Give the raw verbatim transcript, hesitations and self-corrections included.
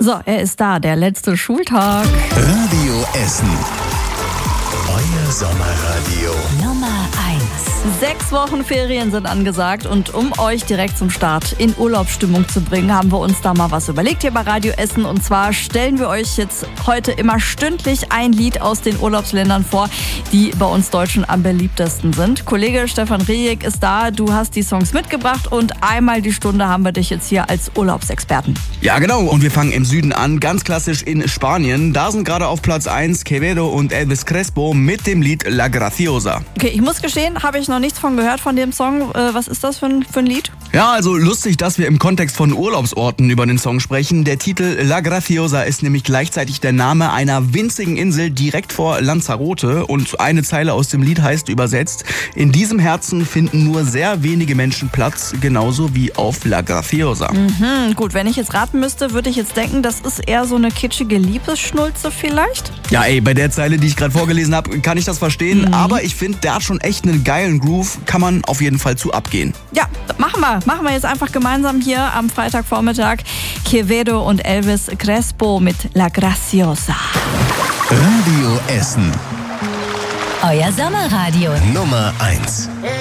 So, er ist da, der letzte Schultag. Radio Essen. Euer Sommerradio. Nummer eins. Sechs Wochen Ferien sind angesagt und um euch direkt zum Start in Urlaubsstimmung zu bringen, haben wir uns da mal was überlegt hier bei Radio Essen. Und zwar stellen wir euch jetzt heute immer stündlich ein Lied aus den Urlaubsländern vor, die bei uns Deutschen am beliebtesten sind. Kollege Stefan Rejek ist da, du hast die Songs mitgebracht und einmal die Stunde haben wir dich jetzt hier als Urlaubsexperten. Ja genau, und wir fangen im Süden an, ganz klassisch in Spanien. Da sind gerade auf Platz eins Quevedo und Elvis Crespo mit dem Lied La Graciosa. Okay, ich muss gestehen, habe ich noch nichts von gehört von dem Song. Äh, was ist das für ein, für ein Lied? Ja, also lustig, dass wir im Kontext von Urlaubsorten über den Song sprechen. Der Titel La Graciosa ist nämlich gleichzeitig der Name einer winzigen Insel direkt vor Lanzarote und eine Zeile aus dem Lied heißt übersetzt: In diesem Herzen finden nur sehr wenige Menschen Platz, genauso wie auf La Graciosa. Mhm, gut, wenn ich jetzt raten müsste, würde ich jetzt denken, das ist eher so eine kitschige Liebesschnulze vielleicht? Ja ey, bei der Zeile, die ich gerade vorgelesen habe, kann ich das verstehen, mhm. aber ich finde, der hat schon echt einen geilen Groove, kann man auf jeden Fall zu abgehen. Ja, machen wir. Machen wir jetzt einfach gemeinsam hier am Freitagvormittag. Quevedo und Elvis Crespo mit La Graciosa. Radio Essen. Euer Sommerradio. Nummer eins.